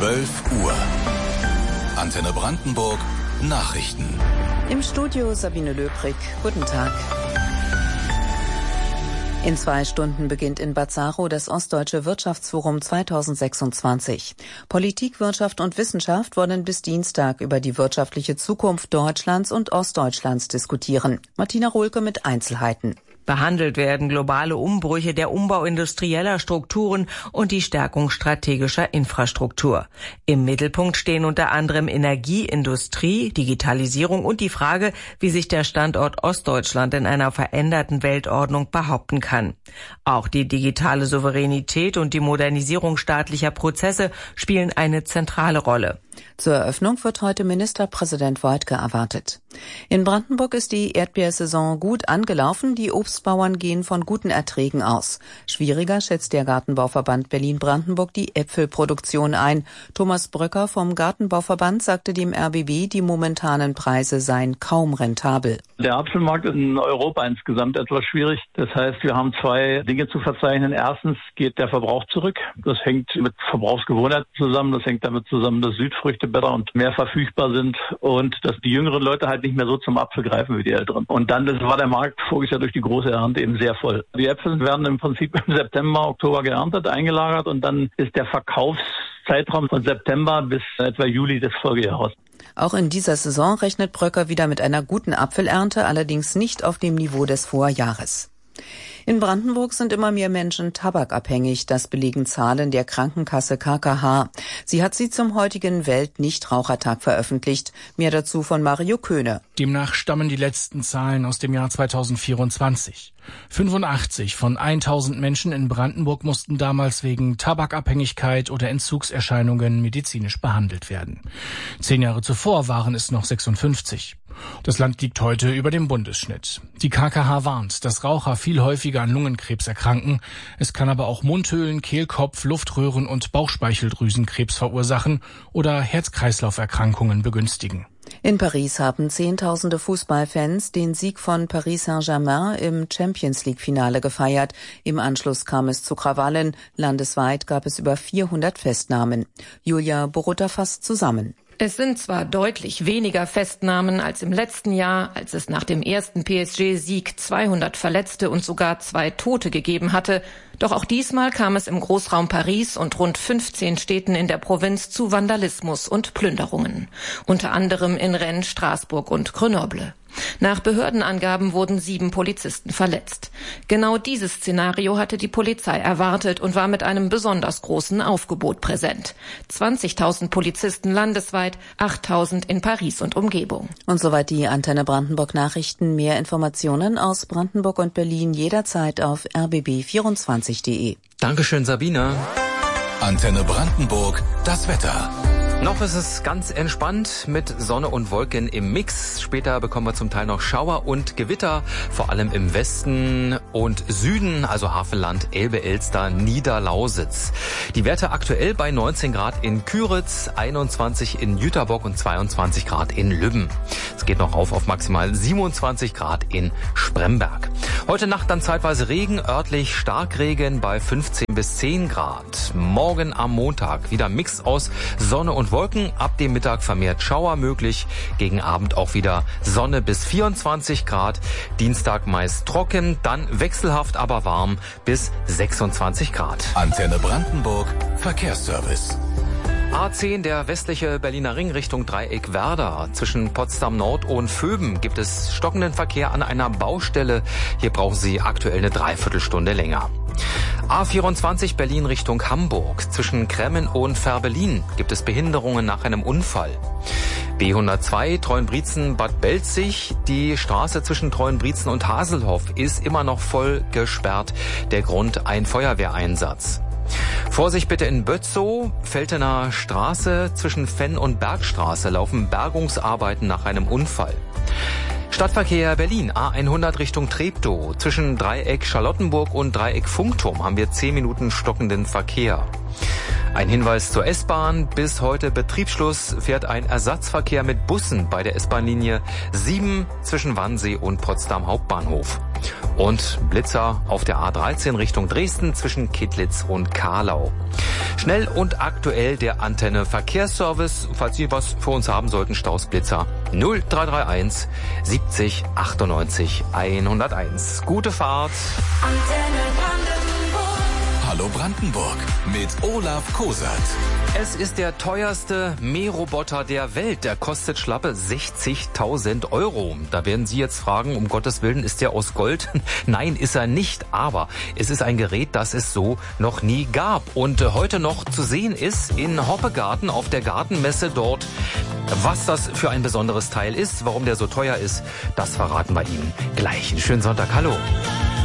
12 Uhr. Antenne Brandenburg Nachrichten. Im Studio Sabine Löbrig. Guten Tag. In 2 Stunden beginnt in Bazzaro das Ostdeutsche Wirtschaftsforum 2026. Politik, Wirtschaft und Wissenschaft wollen bis Dienstag über die wirtschaftliche Zukunft Deutschlands und Ostdeutschlands diskutieren. Martina Rohlke mit Einzelheiten. Behandelt werden globale Umbrüche, der Umbau industrieller Strukturen und die Stärkung strategischer Infrastruktur. Im Mittelpunkt stehen unter anderem Energie, Industrie, Digitalisierung und die Frage, wie sich der Standort Ostdeutschland in einer veränderten Weltordnung behaupten kann. Auch die digitale Souveränität und die Modernisierung staatlicher Prozesse spielen eine zentrale Rolle. Zur Eröffnung wird heute Ministerpräsident Woidke erwartet. In Brandenburg ist die Erdbeersaison gut angelaufen. Die Obstbauern gehen von guten Erträgen aus. Schwieriger schätzt der Gartenbauverband Berlin-Brandenburg die Äpfelproduktion ein. Thomas Bröcker vom Gartenbauverband sagte dem RBB, die momentanen Preise seien kaum rentabel. Der Apfelmarkt ist in Europa insgesamt etwas schwierig. Das heißt, wir haben 2 Dinge zu verzeichnen. Erstens geht der Verbrauch zurück. Das hängt mit Verbrauchsgewohnheiten zusammen. Das hängt damit zusammen, dass Südfrüchte besser und mehr verfügbar sind und dass die jüngeren Leute halt nicht mehr so zum Apfel greifen wie die älteren. Und dann war der Markt voriges Jahr durch die große Ernte eben sehr voll. Die Äpfel werden im Prinzip im September, Oktober geerntet, eingelagert und dann ist der Verkaufszeitraum von September bis etwa Juli des Folgejahres. Auch in dieser Saison rechnet Bröcker wieder mit einer guten Apfelernte, allerdings nicht auf dem Niveau des Vorjahres. In Brandenburg sind immer mehr Menschen tabakabhängig, das belegen Zahlen der Krankenkasse KKH. Sie hat sie zum heutigen Welt-Nichtrauchertag veröffentlicht. Mehr dazu von Mario Köhne. Demnach stammen die letzten Zahlen aus dem Jahr 2024. 85 von 1000 Menschen in Brandenburg mussten damals wegen Tabakabhängigkeit oder Entzugserscheinungen medizinisch behandelt werden. 10 Jahre zuvor waren es noch 56. Das Land liegt heute über dem Bundesschnitt. Die KKH warnt, dass Raucher viel häufiger an Lungenkrebs erkranken. Es kann aber auch Mundhöhlen, Kehlkopf, Luftröhren- und Bauchspeicheldrüsenkrebs verursachen oder Herz-Kreislauf-Erkrankungen begünstigen. In Paris haben Zehntausende Fußballfans den Sieg von Paris Saint-Germain im Champions-League-Finale gefeiert. Im Anschluss kam es zu Krawallen. Landesweit gab es über 400 Festnahmen. Julia Borutta fasst zusammen. Es sind zwar deutlich weniger Festnahmen als im letzten Jahr, als es nach dem ersten PSG-Sieg 200 Verletzte und sogar 2 Tote gegeben hatte. Doch auch diesmal kam es im Großraum Paris und rund 15 Städten in der Provinz zu Vandalismus und Plünderungen. Unter anderem in Rennes, Straßburg und Grenoble. Nach Behördenangaben wurden 7 Polizisten verletzt. Genau dieses Szenario hatte die Polizei erwartet und war mit einem besonders großen Aufgebot präsent. 20.000 Polizisten landesweit, 8.000 in Paris und Umgebung. Und soweit die Antenne Brandenburg Nachrichten. Mehr Informationen aus Brandenburg und Berlin jederzeit auf rbb24.de. Dankeschön, Sabine. Antenne Brandenburg, das Wetter. Noch ist es ganz entspannt mit Sonne und Wolken im Mix. Später bekommen wir zum Teil noch Schauer und Gewitter, vor allem im Westen und Süden, also Havelland, Elbe, Elster, Niederlausitz. Die Werte aktuell bei 19 Grad in Küritz, 21 in Jüterbock und 22 Grad in Lübben. Es geht noch auf maximal 27 Grad in Spremberg. Heute Nacht dann zeitweise Regen, örtlich Starkregen bei 15 bis 10 Grad. Morgen am Montag wieder Mix aus Sonne und Wolken, ab dem Mittag vermehrt Schauer möglich, gegen Abend auch wieder Sonne bis 24 Grad, Dienstag meist trocken, dann wechselhaft aber warm bis 26 Grad. Antenne Brandenburg, Verkehrsservice. A10, der westliche Berliner Ring Richtung Dreieck Werder. Zwischen Potsdam Nord und Vöben gibt es stockenden Verkehr an einer Baustelle. Hier brauchen Sie aktuell eine Dreiviertelstunde länger. A24 Berlin Richtung Hamburg. Zwischen Kremmen und Fährberlin gibt es Behinderungen nach einem Unfall. B102 Treuenbrietzen Bad Belzig. Die Straße zwischen Treuenbrietzen und Haselhoff ist immer noch voll gesperrt. Der Grund ein Feuerwehreinsatz. Vorsicht bitte in Bötzow, Feltener Straße, zwischen Fenn und Bergstraße laufen Bergungsarbeiten nach einem Unfall. Stadtverkehr Berlin, A100 Richtung Treptow. Zwischen Dreieck Charlottenburg und Dreieck Funkturm haben wir 10 Minuten stockenden Verkehr. Ein Hinweis zur S-Bahn. Bis heute Betriebsschluss fährt ein Ersatzverkehr mit Bussen bei der S-Bahn-Linie 7 zwischen Wannsee und Potsdam Hauptbahnhof. Und Blitzer auf der A13 Richtung Dresden zwischen Kittlitz und Karlau. Schnell und aktuell der Antenne Verkehrsservice. Falls Sie was für uns haben sollten, Staus Blitzer 0331 70 98 101. Gute Fahrt. Antenne Brandenburg. Hallo Brandenburg mit Olaf Kosert. Es ist der teuerste Mähroboter der Welt. Der kostet schlappe 60.000 €. Da werden Sie jetzt fragen, um Gottes Willen, ist der aus Gold? Nein, ist er nicht. Aber es ist ein Gerät, das es so noch nie gab. Und heute noch zu sehen ist in Hoppegarten auf der Gartenmesse dort. Was das für ein besonderes Teil ist, warum der so teuer ist, das verraten wir Ihnen gleich. Einen schönen Sonntag. Hallo.